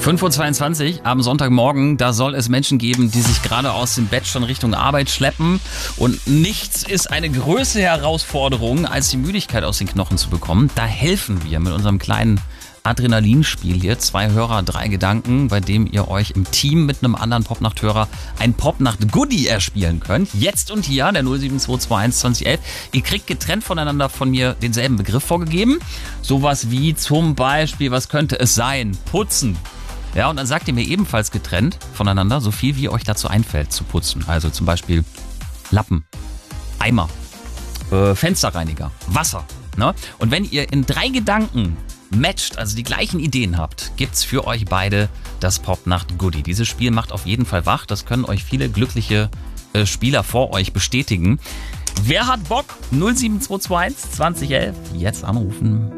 5:22 Uhr am Sonntagmorgen, da soll es Menschen geben, die sich gerade aus dem Bett schon Richtung Arbeit schleppen. Und nichts ist eine größere Herausforderung, als die Müdigkeit aus den Knochen zu bekommen. Da helfen wir mit unserem kleinen Adrenalinspiel hier. 2 Hörer, 3 Gedanken, bei dem ihr euch im Team mit einem anderen Popnacht-Hörer ein Popnacht-Goodie erspielen könnt. Jetzt und hier, der 07221 2011. Ihr kriegt getrennt voneinander von mir denselben Begriff vorgegeben. Sowas wie zum Beispiel, was könnte es sein? Putzen. Ja, und dann sagt ihr mir ebenfalls getrennt voneinander so viel, wie euch dazu einfällt zu putzen. Also zum Beispiel Lappen, Eimer, Fensterreiniger, Wasser. Ne? Und wenn ihr in 3 Gedanken matcht, also die gleichen Ideen habt, gibt's für euch beide das Popnacht-Goodie. Dieses Spiel macht auf jeden Fall wach. Das können euch viele glückliche Spieler vor euch bestätigen. Wer hat Bock? 07221 2011. Jetzt anrufen.